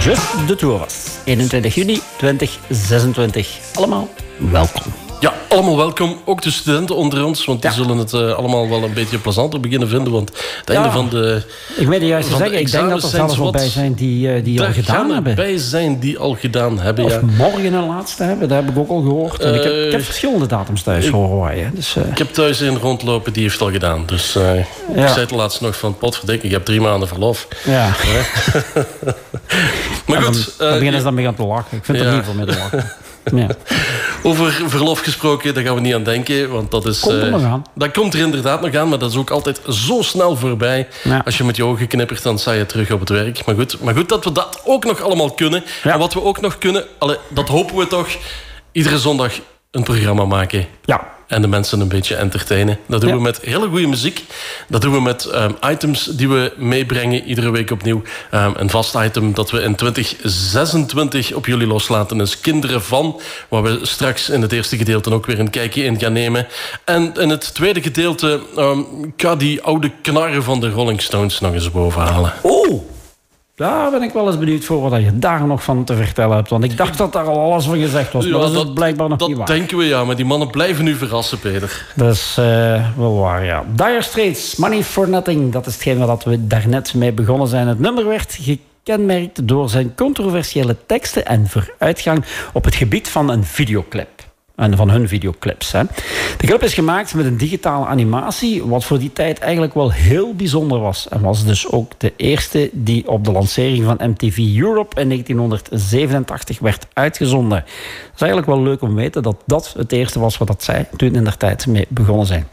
Just the Two of Us. 21 juni 2026. Allemaal welkom. Ja, allemaal welkom. Ook de studenten onder ons, want die zullen het allemaal wel een beetje plezanter beginnen vinden. Want het einde van de... Ik weet het juist te zeggen, ik denk dat er zelfs wel bij zijn die al gedaan hebben. Bij zijn die al gedaan hebben, of morgen een laatste hebben, dat heb ik ook al gehoord. En ik heb verschillende datums thuis horen waaien. Dus, ik heb thuis een rondlopen, die heeft al gedaan. Dus ik zei het laatst nog van, potverdikke, ik heb 3 maanden verlof. Ja. Maar goed. Dan beginnen ze dan mee aan te lachen. Ik vind er niet veel mee te lachen. Ja. Over verlof gesproken, daar gaan we niet aan denken. Want dat is, komt er nog aan. Dat komt er inderdaad nog aan, maar dat is ook altijd zo snel voorbij. Ja. Als je met je ogen knippert, dan sta je terug op het werk. Maar goed dat we dat ook nog allemaal kunnen. Ja. En wat we ook nog kunnen, dat hopen we toch, iedere zondag een programma maken. Ja. En de mensen een beetje entertainen. Dat doen we met hele goede muziek. Dat doen we met items die we meebrengen iedere week opnieuw. Een vast item dat we in 2026 op jullie loslaten is Kinderen van. Waar we straks in het eerste gedeelte ook weer een kijkje in gaan nemen. En in het tweede gedeelte ga die oude knarren van de Rolling Stones nog eens bovenhalen. Oh! Daar ben ik wel eens benieuwd voor wat je daar nog van te vertellen hebt. Want ik dacht dat daar al alles van gezegd was. Maar dat is blijkbaar nog niet waar. Dat denken we, ja. Maar die mannen blijven nu verrassen, Peter. Dat is wel waar, ja. Dire Straits, Money for Nothing. Dat is hetgeen waar we daarnet mee begonnen zijn. Het nummer werd gekenmerkt door zijn controversiële teksten en vooruitgang op het gebied van een videoclip. En van hun videoclips. Hè. De clip is gemaakt met een digitale animatie, wat voor die tijd eigenlijk wel heel bijzonder was. En was dus ook de eerste die op de lancering van MTV Europe in 1987 werd uitgezonden. Het is eigenlijk wel leuk om te weten dat dat het eerste was wat zij toen in der tijd mee begonnen zijn.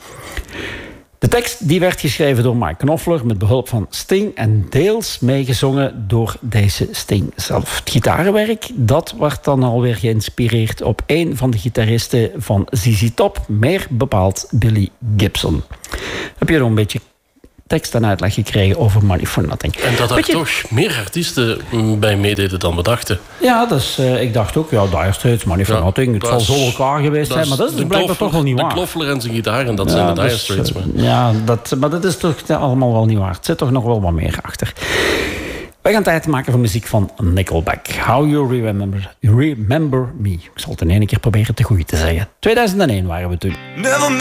De tekst die werd geschreven door Mike Knopfler met behulp van Sting en deels meegezongen door deze Sting zelf. Het gitarenwerk dat werd dan alweer geïnspireerd op een van de gitaristen van ZZ Top, meer bepaald Billy Gibson. Heb je nog een beetje tekst en uitleg gekregen over Money for Nothing? En dat er toch meer artiesten bij meededen dan we dachten. Ja, dus ik dacht ook, Dire Straits, Money for Nothing, het zal zo elkaar geweest zijn, maar dat is dus blijkbaar toch wel niet waar. De Kloffler en zijn gitaar, en dat zijn de Dire Straits. Maar dat is toch allemaal wel niet waar. Het zit toch nog wel wat meer achter. Wij gaan tijd maken voor muziek van Nickelback. How You Remember Me. Ik zal het in één keer proberen te goed te zeggen. 2001 waren we toen. Never